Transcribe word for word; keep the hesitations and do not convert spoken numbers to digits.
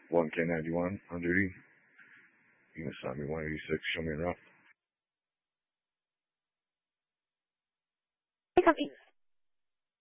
one K ninety-one on duty. You can assign me one eighty-six, show me a route. Copy.